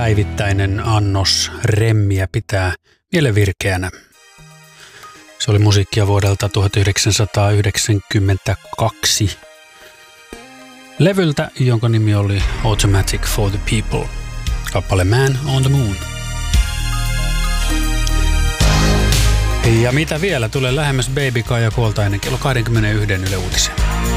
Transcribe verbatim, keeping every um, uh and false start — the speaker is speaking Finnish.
päivittäinen annos remmiä pitää mielenvirkeänä. Se oli musiikkia vuodelta tuhatyhdeksänsataayhdeksänkymmentäkaksi levyltä, jonka nimi oli Automatic for the People. Kappale Man on the Moon. Ja mitä vielä? Tulee lähemmäs Baby Kaija Kuolta ennen kello kaksikymmentäyksi Yle Uutisia.